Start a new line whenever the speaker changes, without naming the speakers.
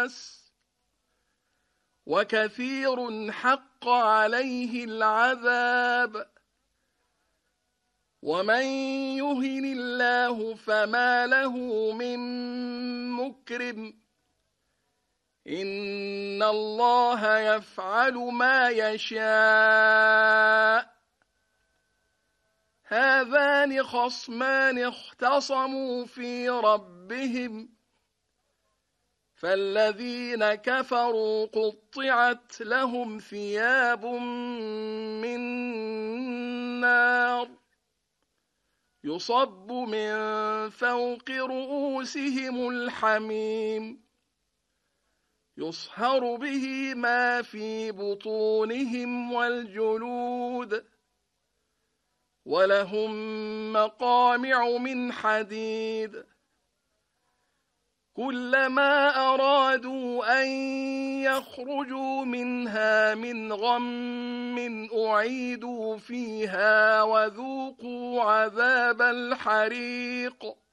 الناس وكثير حق عليه العذاب ومن يهن الله فما له من مكرم إن الله يفعل ما يشاء هذان خصمان اختصموا في ربهم فالذين كفروا قطعت لهم ثياب من نار يصب من فوق رؤوسهم الحميم يصهر به ما في بطونهم والجلود ولهم مقامع من حديد كلما أرادوا أن يخرجوا منها من غم أعيدوا فيها وذوقوا عذاب الحريق